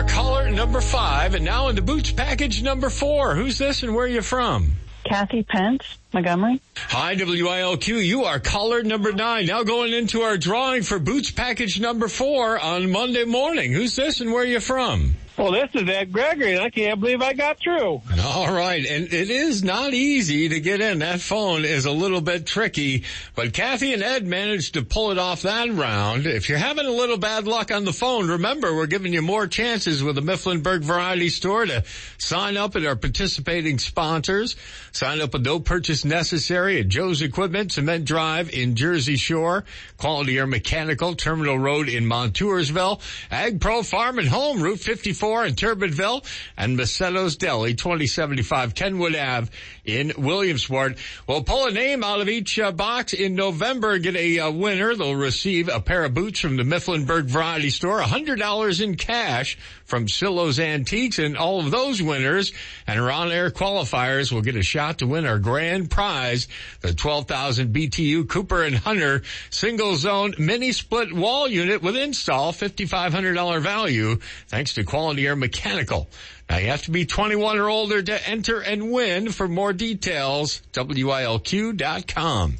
caller number 5, and now in the Boots package number 4. Who's this and where are you from? Kathy Pence, Montgomery. Hi, WILQ. You are caller number 9. Now going into our drawing for Boots package number 4 on Monday morning. Who's this and where are you from? Well, this is Ed Gregory, and I can't believe I got through. All right, and it is not easy to get in. That phone is a little bit tricky, but Kathy and Ed managed to pull it off that round. If you're having a little bad luck on the phone, remember, we're giving you more chances with the Mifflinburg Variety Store to sign up at our participating sponsors. Sign up with no purchase necessary at Joe's Equipment, Cement Drive in Jersey Shore, Quality Air Mechanical, Terminal Road in Montoursville, Ag Pro Farm and Home, Route 54 in Turbinville, and Macetto's Deli, 2075 Kenwood Ave in Williamsport. We'll pull a name out of each box in November and get a winner. They'll receive a pair of boots from the Mifflinburg Variety Store, $100 in cash from Silo's Antiques, and all of those winners and our on-air qualifiers will get a shot to win our grand prize, the 12,000 BTU Cooper and Hunter single-zone mini-split wall unit with install, $5,500 value, thanks to Quality Air Mechanical. Now, you have to be 21 or older to enter and win. For more details, WILQ.com.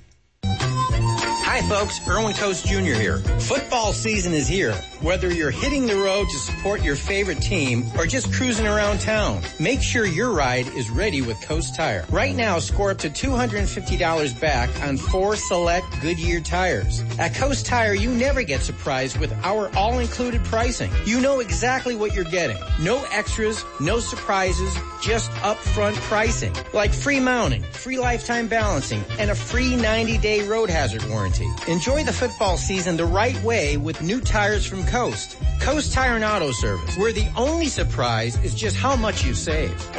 Hi folks, Erwin Coast Jr. here. Football season is here. Whether you're hitting the road to support your favorite team or just cruising around town, make sure your ride is ready with Coast Tire. Right now, score up to $250 back on 4 select Goodyear tires. At Coast Tire, you never get surprised with our all-included pricing. You know exactly what you're getting. No extras, no surprises, just upfront pricing. Like free mounting, free lifetime balancing, and a free 90-day road hazard warranty. Enjoy the football season the right way with new tires from Coast. Coast Tire and Auto Service, where the only surprise is just how much you save.